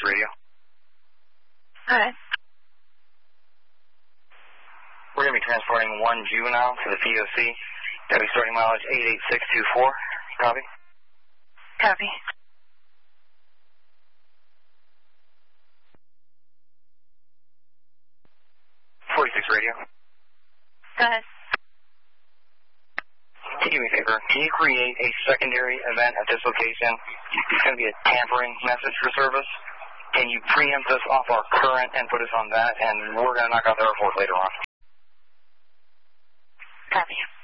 Radio. Hi. We're going to be transporting one juvenile to the POC. That'll be starting mileage 88624. Copy? Copy. 46 Radio. Go ahead. Can you do me a favor? Can you create a secondary event at this location? It's going to be a tampering message for service. Can you preempt us off our current and put us on that? And we're going to knock out the airport later on. Copy.